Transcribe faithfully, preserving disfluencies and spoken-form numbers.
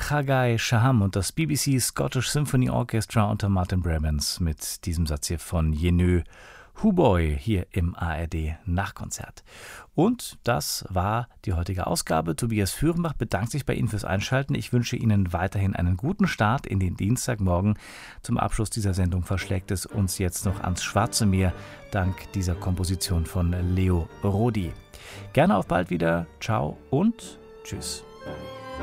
Chagai Shaham und das B B C Scottish Symphony Orchestra unter Martin Brabants mit diesem Satz hier von Jenő Huboy hier im A R D Nachkonzert. Und das war die heutige Ausgabe. Tobias Führenbach bedankt sich bei Ihnen fürs Einschalten. Ich wünsche Ihnen weiterhin einen guten Start in den Dienstagmorgen. Zum Abschluss dieser Sendung verschlägt es uns jetzt noch ans Schwarze Meer, dank dieser Komposition von Leo Rodi. Gerne auf bald wieder. Ciao und tschüss.